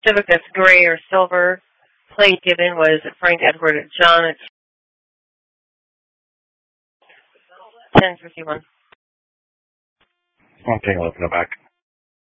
Civic that's gray or silver. Plate given was Frank Edward John at 1051. I'll take a look in the back.